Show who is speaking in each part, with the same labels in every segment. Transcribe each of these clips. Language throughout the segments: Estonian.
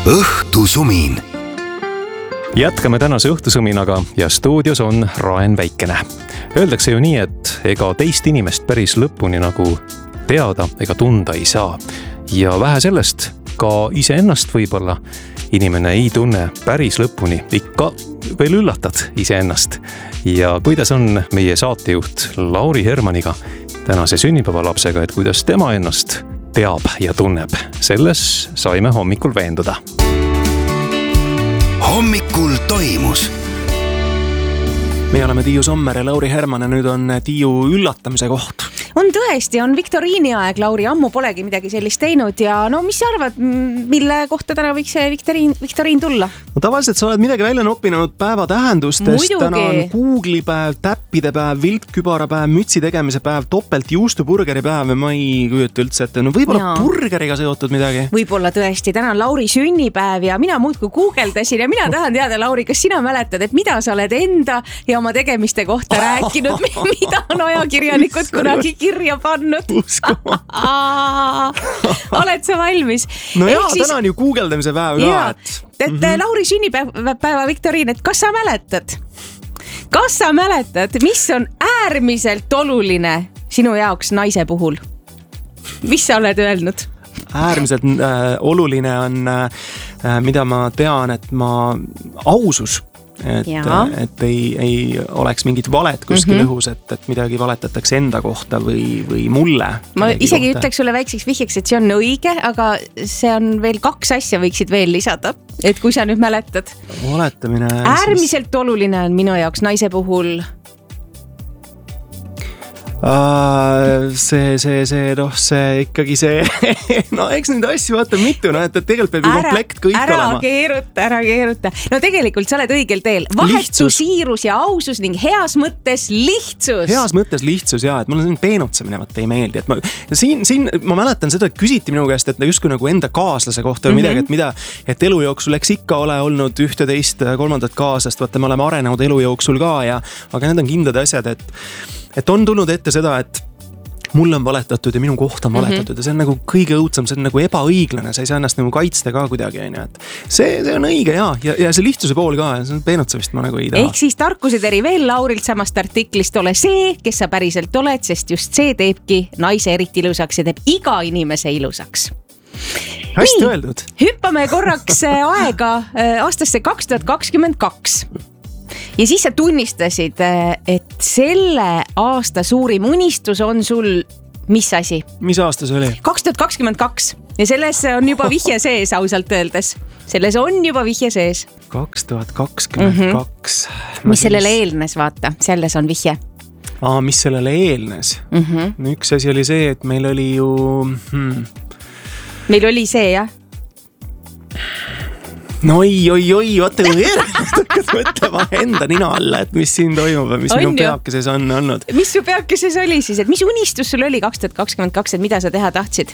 Speaker 1: Õhtusumin. Jätkame tänase õhtusuminaga ja stuudios on Raen Väikene. Öeldakse ju nii, et ega teist inimest päris lõpuni nagu teada ega tunda ei saa. Ja vähe sellest, ka iseennast võib-olla inimene ei tunne päris lõpuni. Ikka veel üllatad iseennast. Ja kuidas on meie saatejuht Lauri Hermaniga tänase sünnipäevalapsega, et kuidas tema ennast teab ja tunneb. Selles saime hommikul veenduda.
Speaker 2: Hommikul toimus.
Speaker 3: Me oleme Tiiu Sommer ja Lauri Herman ja nüüd on Tiiu üllatamise koht.
Speaker 4: On tõesti, on viktoriini aeg, Lauri, ammu polegi midagi sellist teinud ja no mis sa arvad, mille kohta täna võiks see viktoriin tulla?
Speaker 3: No tavaliselt sa oled midagi välja noppinud päeva tähendustest.
Speaker 4: Muidugi.
Speaker 3: Täna on Google'i päev, täppide päev, viltkübara päev, mütsi tegemise päev, topelt juustuburgeri päev ja ma ei kujuta üldse ette. No võib-olla burgeriga seotud midagi.
Speaker 4: Võib-olla tõesti, täna on Lauri sünnipäev ja mina muudkui guugeldasin ja mina tahan teada, Lauri, kas sina mäletad, et mida sa oled enda ja oma tegemiste kohta rääkinud, mida on ajakirjanikud kunagi kirja pannud. Oled sa valmis?
Speaker 3: No jaa, täna on ju guugeldamise päev ka.
Speaker 4: Lauri sünnipäeva viktoriin, et kas sa mäletad? Kas sa mäletad, mis on äärmiselt oluline sinu jaoks naise puhul? Mis sa oled öelnud?
Speaker 3: Äärmiselt oluline on, mida ma tean, et ausus. Et ei oleks mingit valet kuskil õhus, et midagi valetatakse enda kohta või mulle.
Speaker 4: Ma isegi ütleks sulle väikseks vihjeks, et see on õige, aga see on veel 2 asja võiksid veel lisada, et kui sa nüüd mäletad.
Speaker 3: Valetamine.
Speaker 4: Äärmiselt oluline on minu jaoks naise puhul.
Speaker 3: See ikkagi see no eks neid asju vaata mitu, no et tegelikult peab ju komplekt kõik olema.
Speaker 4: Ära keeruta. No tegelikult sa oled õigel teel. Vahetu, siirus ja ausus ning heas mõttes lihtsus.
Speaker 3: Heas mõttes lihtsus, jaa, et mul on peenutsamine, vaata ei meeldi. Et siin ma mäletan seda, et küsiti minu käest, et justkui nagu enda kaaslase kohta või midagi, et elu jooksul eks ikka ole olnud 11, 3 kaaslast, vaata me oleme arenenud elu jooksul ka, aga need on kindlad asjad, et on tulnud ette seda, et mulle on valetatud ja minu kohta on valetatud ja see on nagu kõige õudsam, see on nagu ebaõiglane, sa ei saa ennast nagu kaitsta ka kuidagi, et see on õige ja see lihtsuse pool ka, see on peenutsamist ma nagu ei taha.
Speaker 4: Ehk siis tarkuseteri veel Laurilt samast artiklist, ole see, kes sa päriselt oled, sest just see teebki naise eriti ilusaks ja teeb iga inimese ilusaks.
Speaker 3: Hästi öeldud.
Speaker 4: Hüppame korraks aega aastasse 2022. Ja siis sa tunnistasid, et selle aasta suurim unistus on sul mis asi?
Speaker 3: Mis aasta see oli?
Speaker 4: 2022. Ja selles on juba vihje sees, ausalt öeldes. Selles on juba vihje sees.
Speaker 3: 2022.
Speaker 4: Mis sellele eelnes, vaata, selles on vihje.
Speaker 3: Mis sellele eelnes? Üks asi oli see, et meil oli ju...
Speaker 4: Meil oli see, jah?
Speaker 3: No oi, vaata kui mõtlema enda nina alla, et mis siin toimub ja mis minu peakeses on olnud.
Speaker 4: Mis su peakeses oli siis, et mis unistus sul oli 2022, et mida sa teha tahtsid?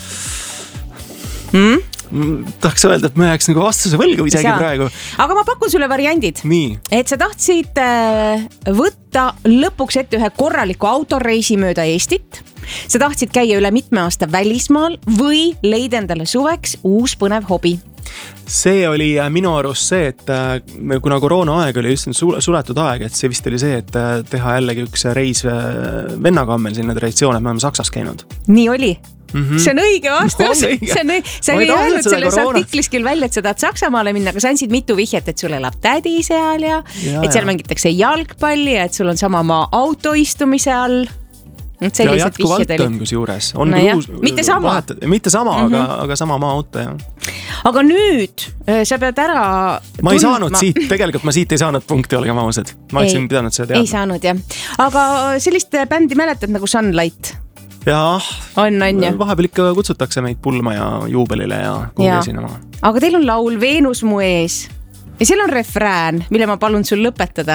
Speaker 3: Tahaks öelda, et ma jääks nagu vastuse võlgu isegi praegu.
Speaker 4: Aga ma pakun sulle variandid.
Speaker 3: Nii.
Speaker 4: Et sa tahtsid võtta lõpuks ette ühe korraliku autoreisi mööda Eestit. Sa tahtsid käia üle mitme aasta välismaal või leida endale suveks uus põnev hobi.
Speaker 3: See oli minu arust see, et kuna koroona aeg oli just suletud aeg, et see vist oli see, et teha jällegi üks reis vennaga on meil selline traditsioon, et me oleme Saksas käinud.
Speaker 4: Nii oli. See on õige vastus. Sa ei öelnud selles artiklis küll välja, et sa tahad Saksamaale minna, aga sa andsid mitu vihjet, et sul elab tädi seal ja et seal mängitakse jalgpalli ja et sul on sama maa autoistumise all.
Speaker 3: Ja jätkuvalt on kus juures.
Speaker 4: Mitte sama.
Speaker 3: Mitte sama, aga sama maa auto, jah.
Speaker 4: Aga nüüd sa pead ära...
Speaker 3: Ma ei saanud siit, tegelikult ma siit ei saanud punkti, olge maused. Ma oleksin pidanud seda teadma.
Speaker 4: Ei saanud, jah. Aga sellist bändi mäletad nagu Sunlight?
Speaker 3: Jah.
Speaker 4: On, jah.
Speaker 3: Vahepeal ikka kutsutakse meid pulma ja juubelile ja kuhugi esinema.
Speaker 4: Aga teil on laul Veenus mu ees. Ja seal on refrään, mille ma palun sul lõpetada.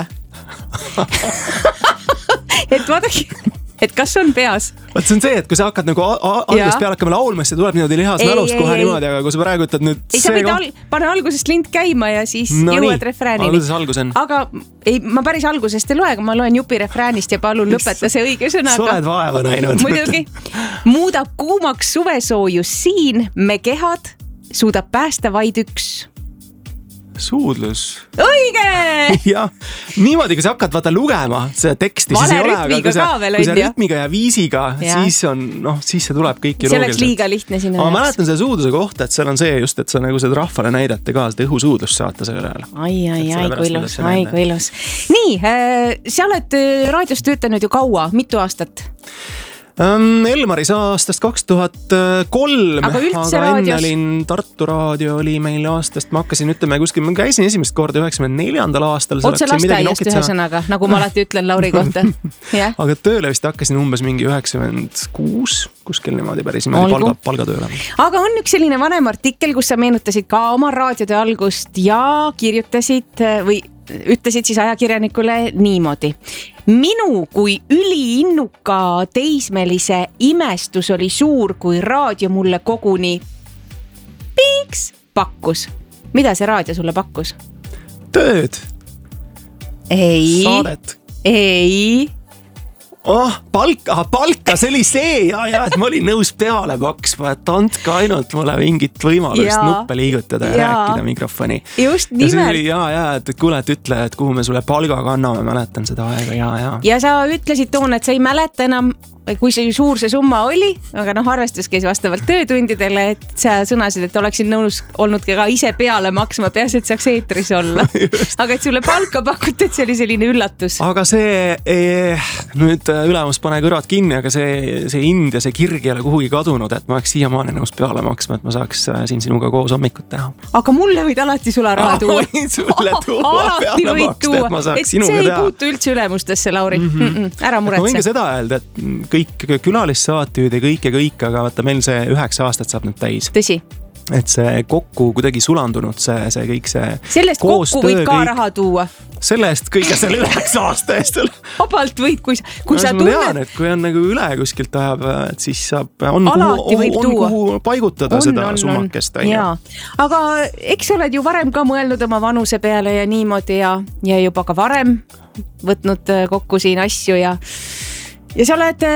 Speaker 4: Et vaadake... Et kas on peas?
Speaker 3: Vaat see on see, et kui sa hakkad nagu algusest peale hakkama laulma, siis tuleb niimoodi lihas mälust kohe niimoodi, aga kui sa praegu ütled nüüd...
Speaker 4: Ei, sa võid pane algusest lind käima ja siis jõuad refräänini.
Speaker 3: Algus on.
Speaker 4: Aga ma päris algusest ei loe, aga ma loen jupi refräänist ja palun lõpeta see õige sõnaga.
Speaker 3: Sa oled vaeva näinud.
Speaker 4: Muidugi. Muudab kuumaks suvesoojus siin, me kehad suudab päästa vaid üks.
Speaker 3: Suudlus.
Speaker 4: Õige!
Speaker 3: Jah, niimoodi, kui sa hakkad vaata lugema seda teksti,
Speaker 4: vale
Speaker 3: siis ei ole,
Speaker 4: rütmiga ka veel,
Speaker 3: kui sa rütmiga ja viisiga, siis on, siis see tuleb kõik ju
Speaker 4: loogiliselt. See oleks liiga lihtne sinu
Speaker 3: jaoks. Ma mäletan selle suudluse kohta, et seal on see just, et sa nagu seda rahvale näidate ka, seda õhusuudlust saata selle ajal.
Speaker 4: Ai, kui ilus. Nii, sa oled raadios töötanud ju kaua, mitu aastat?
Speaker 3: Elmaris aastast 2003, aga enne olin Tartu raadio oli meil aastast, ma hakkasin ütleme kuskil, ma käisin esimest korda 94. aastal.
Speaker 4: Otse lasteaiast ühesõnaga, nagu ma alati ütlen Lauri kohta.
Speaker 3: Aga tööle vist hakkasin umbes mingi 96, kuskil niimoodi päris palgatööle.
Speaker 4: Aga on üks selline vanem artikkel, kus sa meenutasid ka oma raadiode algust ja kirjutasid või ütlesid siis ajakirjanikule niimoodi. Minu kui üliinnuka teismelise imestus oli suur, kui raadio mulle koguni piiks pakkus. Mida see raadio sulle pakkus?
Speaker 3: Tööd.
Speaker 4: Ei.
Speaker 3: Saadet.
Speaker 4: Ei.
Speaker 3: Palka, see oli see ja, et ma olin nõus peale maksma, et andke ainult mulle mingit võimalust nuppe liigutada ja rääkida mikrofoni.
Speaker 4: Just nimelt.
Speaker 3: Ja, et kuule, et ütle, et kuhu me sulle palga kanname, mäletan seda aega, ja.
Speaker 4: Ja sa ütlesid toona, et sa ei mäleta enam, kui see suur see summa oli, aga arvestus käis vastavalt töötundidele, et sa sõnasid, et oleksid nõus olnud ka ise peale maksma, peas, et saaks eetris olla. Aga et sulle palka pakuti, et see oli selline üllatus.
Speaker 3: Aga see, nüüd ülemus pane kõrvad kinni, aga see ind ja see kirg ei ole kuhugi kadunud, et ma oleks siiamaani nõus peale maksma, et ma saaks siin sinuga koos hommikut teha.
Speaker 4: Aga mulle võid alati sularaha tuua.
Speaker 3: Sulle tuua peale maksta, et ma saaks sinuga teha.
Speaker 4: See ei puutu üldse ülemustesse, Lauri. Ära muretse.
Speaker 3: Ma võin ka seda öelda, et kõik külalissaateid ja kõik, aga vaata meil see 9 aastat saab nüüd täis.
Speaker 4: Tõsi.
Speaker 3: Et see kokku kuidagi sulandunud, see kõik see
Speaker 4: sellest kokku võid ka raha tuua.
Speaker 3: Sellest kõige selle 9 aasta eest.
Speaker 4: Vabalt võid, kui sa tunned.
Speaker 3: Ma tean, et kui on nagu üle kuskilt ajab, et siis saab, on kuhu paigutada seda summakest.
Speaker 4: Aga eks oled ju varem ka mõelnud oma vanuse peale ja niimoodi ja juba ka varem võtnud kokku siin asju ja sa oled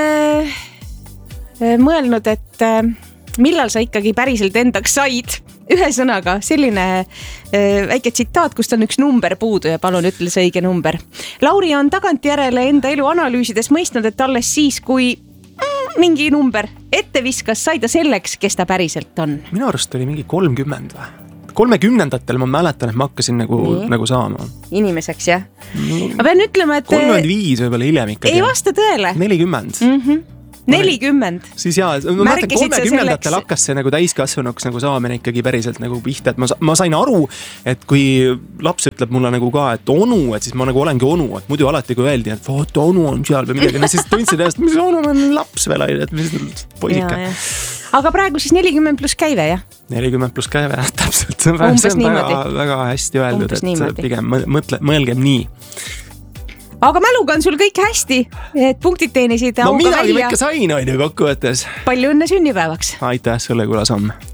Speaker 4: mõelnud, et millal sa ikkagi päriselt endaks said. Ühesõnaga, selline väike tsitaat, kust on üks number puudu ja palun ütle see õige number. Lauri on tagantjärele enda elu analüüsides mõistnud, et alles siis, kui mingi number ette viskas, sai ta selleks, kes ta päriselt on.
Speaker 3: Minu arust oli mingi 30 või? 30-ndatel ma mäletan, et ma hakkasin nagu saama.
Speaker 4: Inimeseks, jah? Ma pean ütlema, et
Speaker 3: 35 võib-olla hiljem ikkagi.
Speaker 4: Ei vasta tõele.
Speaker 3: 40.
Speaker 4: 40.
Speaker 3: Siis ma mäletan 30-ndatel hakkas see nagu täiskasvanuks nagu saamine ikkagi päriselt nagu pihta, et ma sain aru, et kui laps ütleb mulle nagu ka, et onu, et siis ma nagu olengi onu, et muidu alati kui öeldi, et vaata onu on seal või midagi, siis tundsid ennast, mis onu on laps veel, et mis poisike.
Speaker 4: Aga praegu siis 40 pluss käive, jah?
Speaker 3: 40 pluss käive, täpselt. See on väga hästi öeldud, et pigem mõelgem nii.
Speaker 4: Aga mäluga on sul kõik hästi, et punktid teenisid auga välja.
Speaker 3: No midagi ma ikka sain, on ju kokkuvõttes.
Speaker 4: Palju õnne sünnipäevaks.
Speaker 3: Aitäh sulle, kuule Samm.